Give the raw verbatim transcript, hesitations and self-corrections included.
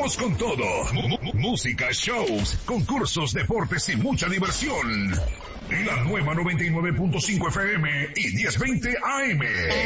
Vamos con todo. M- música, shows, concursos, deportes y mucha diversión. La nueva noventa y nueve punto cinco F M y diez veinte A M.